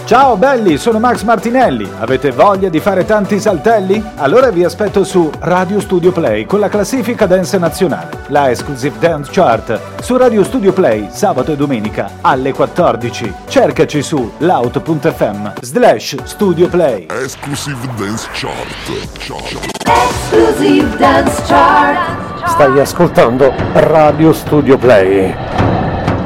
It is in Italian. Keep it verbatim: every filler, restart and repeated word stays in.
Ciao belli, sono Max Martinelli. Avete voglia di fare tanti saltelli? Allora vi aspetto su Radio Studio Play con la classifica dance nazionale, la Exclusive Dance Chart, su Radio Studio Play sabato e domenica alle quattordici. Cercaci su loud.fm slash Studio Play. Exclusive Dance Chart. Chart. Exclusive Dance Chart. Stai ascoltando Radio Studio Play.